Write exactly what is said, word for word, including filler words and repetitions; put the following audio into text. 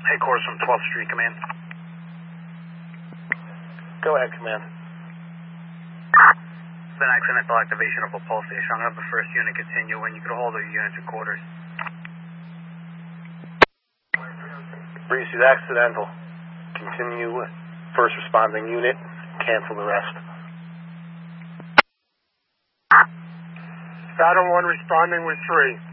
Take course from twelfth Street, command. Go ahead, command. It's an accidental activation of a pulse station. I'm going to have the first unit continue when you could hold the units in quarters. Breeze, it's accidental. Continue first responding unit. Cancel the rest. Saturn one responding with three.